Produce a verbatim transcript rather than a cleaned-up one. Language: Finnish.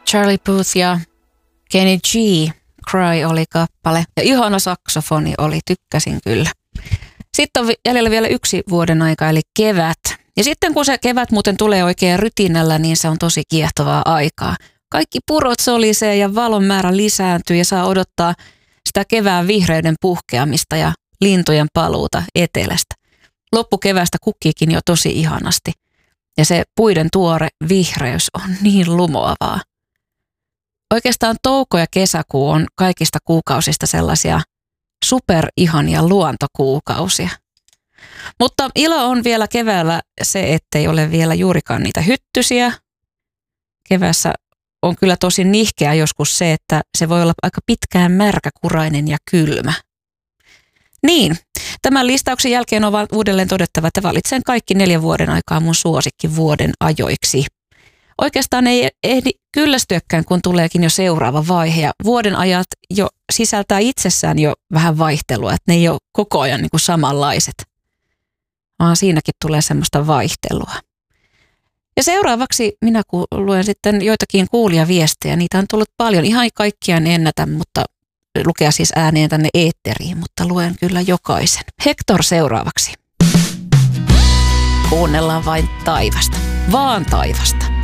Charlie Puth ja Kenny G, Cry oli kappale. Ja ihana saksofoni oli, tykkäsin kyllä. Sitten on jäljellä vielä yksi vuoden aika, eli kevät. Ja sitten kun se kevät muuten tulee oikein rytinällä, niin se on tosi kiehtovaa aikaa. Kaikki purot solisee ja valon määrä lisääntyy ja saa odottaa sitä kevään vihreyden puhkeamista ja lintujen paluuta etelästä. Loppukevästä kukkiikin jo tosi ihanasti. Ja se puiden tuore vihreys on niin lumoavaa. Oikeastaan touko ja kesäkuu on kaikista kuukausista sellaisia superihania luontokuukausia. Mutta ilo on vielä keväällä se, ettei ole vielä juurikaan niitä hyttysiä. Kevässä on kyllä tosi nihkeä joskus se, että se voi olla aika pitkään märkäkurainen ja kylmä. Niin, tämän listauksen jälkeen on uudelleen todettava, että valitsen kaikki neljän vuoden aikaa mun suosikki vuoden ajoiksi. Oikeastaan ei ehdi kyllästyäkään, kun tuleekin jo seuraava vaihe ja vuoden ajat jo sisältää itsessään jo vähän vaihtelua, että ne ei ole koko ajan niin kuin samanlaiset, vaan siinäkin tulee semmoista vaihtelua. Ja seuraavaksi minä luen sitten joitakin kuulijaviestejä, niitä on tullut paljon, ihan kaikkia en ennätä, mutta lukea siis ääneen tänne eetteriin, mutta luen kyllä jokaisen. Hector seuraavaksi. Kuunnellaan vain taivasta, vaan taivasta.